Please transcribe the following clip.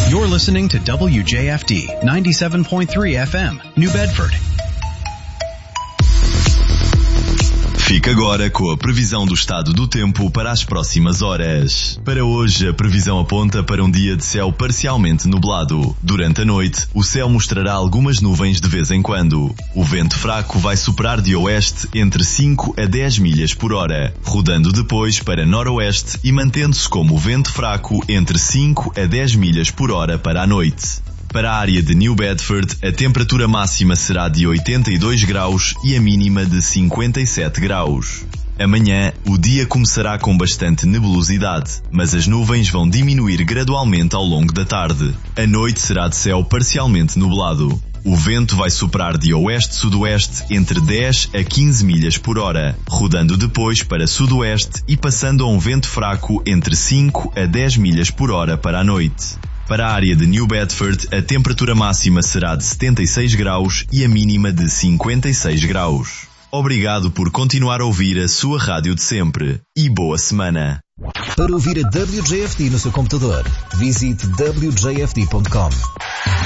You're listening to WJFD 97.3 FM, New Bedford. Fica agora com a previsão do estado do tempo para as próximas horas. Para hoje, a previsão aponta para um dia de céu parcialmente nublado. Durante a noite, o céu mostrará algumas nuvens de vez em quando. O vento fraco vai soprar de oeste entre 5 a 10 milhas por hora, rodando depois para noroeste e mantendo-se como vento fraco entre 5 a 10 milhas por hora para a noite. Para a área de New Bedford, a temperatura máxima será de 82 graus e a mínima de 57 graus. Amanhã, o dia começará com bastante nebulosidade, mas as nuvens vão diminuir gradualmente ao longo da tarde. A noite será de céu parcialmente nublado. O vento vai soprar de oeste-sudoeste entre 10 a 15 milhas por hora, rodando depois para sudoeste e passando a um vento fraco entre 5 a 10 milhas por hora para a noite. Para a área de New Bedford, a temperatura máxima será de 76 graus e a mínima de 56 graus. Obrigado por continuar a ouvir a sua rádio de sempre e boa semana. Para ouvir a WJFD no seu computador, visite wjfd.com.